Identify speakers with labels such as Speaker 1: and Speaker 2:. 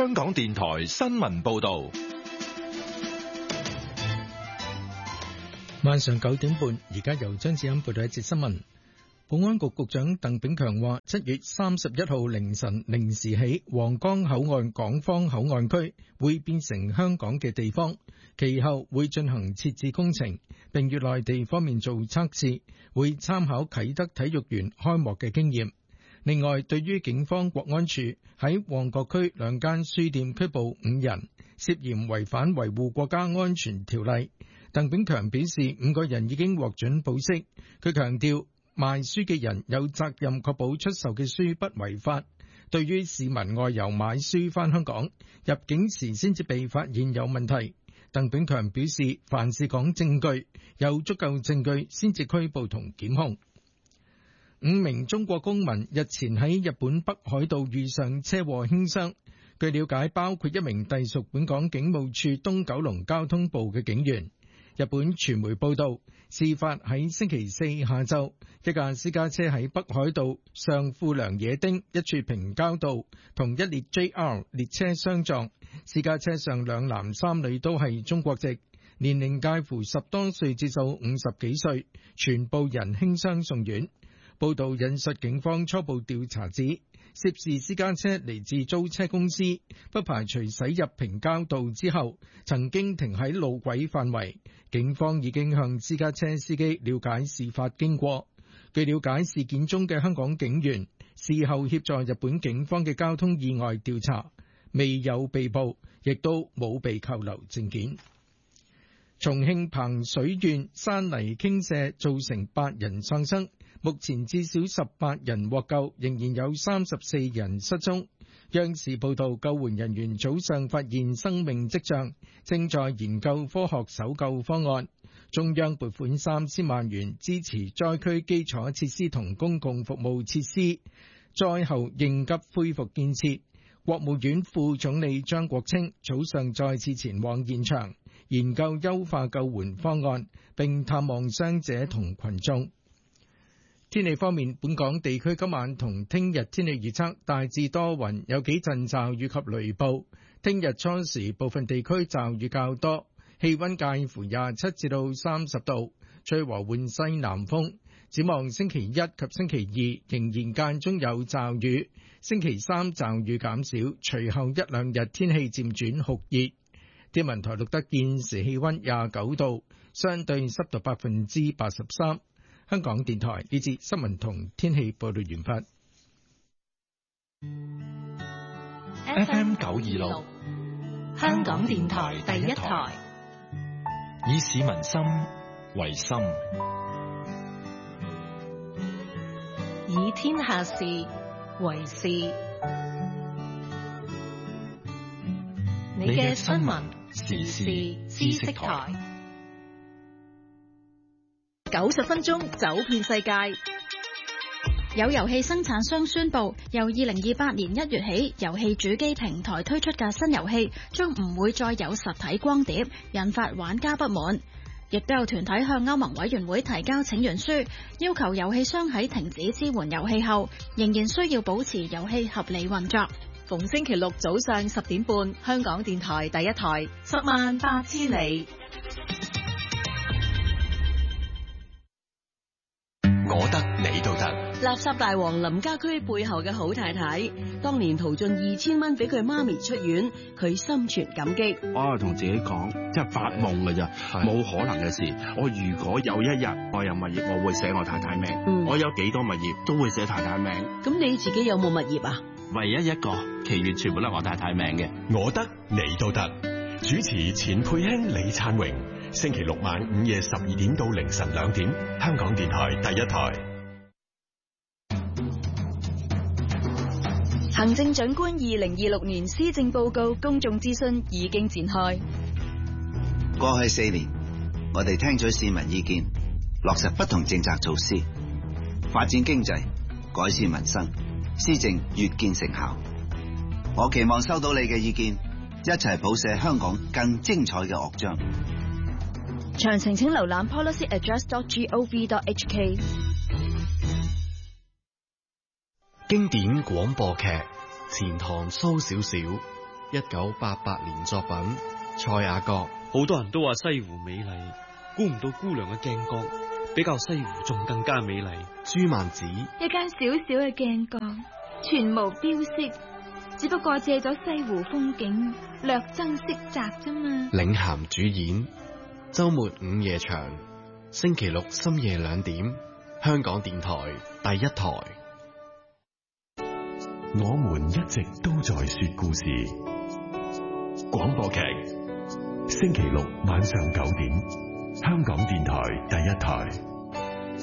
Speaker 1: 香港電台新聞報道。
Speaker 2: 晚上9點半，而家由張子欣報道一節新聞。保安局局長鄧炳強話，7月31號凌晨0時起，皇崗口岸港方口岸區會變成香港嘅地方，其後會進行設置工程，並與內地方面做測試，會參考啟德體育園開幕嘅經驗。另外，對於警方國安處喺旺角區2間書店拘捕5人，涉嫌違反維護國家安全條例，鄧炳強表示5個人已經獲准保釋。佢強調，賣書嘅人有責任確保出售嘅書不違法。對於市民外遊買書返香港，入境時先至被發現有問題，鄧炳強表示，凡事講證據，有足夠證據先至拘捕同檢控。5名中國公民日前喺日本北海道遇上車禍輕傷，據了解包括1名隸屬本港警務處東九龍交通部嘅警員。日本傳媒報道，事發喺星期4下晝，一架私家車喺北海道上富良野町一處平交道同一列 JR 列車相撞，私家車上2男3女都係中國籍，年齡介乎10多歲至到50幾歲，全部人輕傷送院。報道引述警方初步調查指，涉事私家車嚟自租車公司，不排除駛入平交道之後曾經停喺路軌範圍。警方已經向私家車司機了解事發經過。據了解，事件中嘅香港警員事後協助日本警方嘅交通意外調查，未有被捕，亦都冇被扣留證件。重慶彭水縣山泥傾瀉造成8人喪生，目前至少18人獲救，仍然有34人失蹤。央視報道，救援人員早上發現生命跡象，正在研究科學搜救方案。中央撥款3000萬元支持災區基礎設施同公共服務設施災後應急恢復建設。國務院副總理張國清早上再次前往現場，研究優化救援方案，並探望傷者同群眾。天氣方面，本港地區今晚同聽日天氣預測大致多雲，有幾陣驟雨及雷暴。聽日初時部分地區驟雨較多，氣溫介乎27至到30度，吹和緩西南風。展望星期1及星期2仍然間中有驟雨，星期3驟雨減少，隨後1、2日天氣漸轉酷熱。天文台錄得現時氣溫29度，相對濕度83%。香港電台呢節新聞同天氣報道完
Speaker 1: 畢。FM 926，
Speaker 3: 香港電台第一台，
Speaker 1: 以市民心為心，
Speaker 3: 以天下事為事。你嘅新聞時事知識台。90分鐘走遍世界。
Speaker 4: 有遊戲生產商宣布，由2028年1月起，遊戲主機平台推出嘅新遊戲將唔會再有實體光碟，引發玩家不滿。亦都有團體向歐盟委員會提交請願書，要求遊戲商喺停止支援遊戲後，仍然需要保持遊戲合理運作。
Speaker 3: 逢星期六早上10點半，香港電台第一台，108000里。
Speaker 1: 我得你都得。
Speaker 5: 垃圾大王林家駒背後嘅好太太，當年淘盡2000蚊俾佢媽咪出院，佢心存感激。
Speaker 6: 我同自己講，即係發夢㗎咋，冇可能嘅事。我如果有一日我有物業，我會寫我太太名。我有幾多物業都會寫太太名。咁你自己有冇物業啊？唯一一個，其餘全部都係我太太名嘅。
Speaker 7: 我得你都得。主持錢佩卿、李燦榮。星期六晚午夜12點到凌晨2點，香港電台第一台。
Speaker 4: 行政長官2026年施政報告公眾諮詢已經展開。
Speaker 8: 過去4年，我哋聽取市民意見，落實不同政策措施，發展經濟，改善民生，施政越見成效。我期望收到你嘅意見，一齊譜寫香港更精彩嘅樂章。
Speaker 4: 詳情請瀏覽 policyaddress.gov.hk。
Speaker 9: 經典廣播劇《錢塘蘇小小》， 1988年作品《蔡雅閣》。
Speaker 10: 好多人都話西湖美麗，估唔到姑娘嘅鏡閣比較西湖仲更加美麗。
Speaker 9: 朱曼子，
Speaker 11: 一間小小嘅鏡閣，全無標識，只不過借咗西湖風景，略增色澤啫嘛。
Speaker 9: 領銜主演，周末午夜場，星期六深夜2點，香港電台第一台。
Speaker 7: 我們一直都在說故事。廣播劇，星期六晚上9點，香港電台第一台。